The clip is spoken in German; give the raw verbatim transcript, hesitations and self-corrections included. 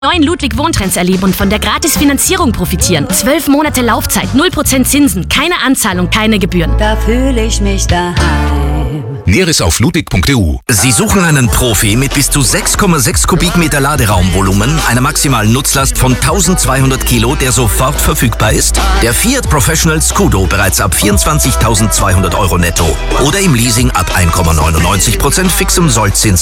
Neuen Ludwig Wohntrends erleben und von der Gratis-Finanzierung profitieren. Zwölf Monate Laufzeit, null Prozent Zinsen, keine Anzahlung, keine Gebühren. Da fühle ich mich daheim. Näheres auf ludwig punkt e u. Sie suchen einen Profi mit bis zu sechs Komma sechs Kubikmeter Laderaumvolumen, einer maximalen Nutzlast von tausendzweihundert Kilo, der sofort verfügbar ist? Der Fiat Professional Scudo bereits ab vierundzwanzigtausendzweihundert Euro netto oder im Leasing ab eins Komma neunundneunzig Prozent fixem Sollzins